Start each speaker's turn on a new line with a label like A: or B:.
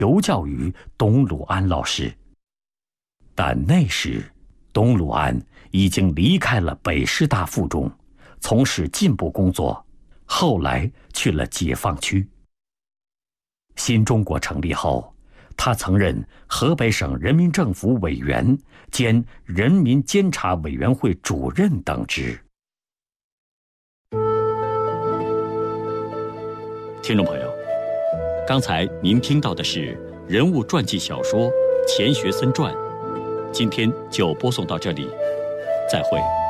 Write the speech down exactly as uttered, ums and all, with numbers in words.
A: 求教于董鲁安老师。但那时，董鲁安已经离开了北师大附中，从事进步工作，后来去了解放区。新中国成立后，他曾任河北省人民政府委员兼人民监察委员会主任等职。听众朋友，刚才您听到的是人物传记小说《钱学森传》，今天就播送到这里，再会。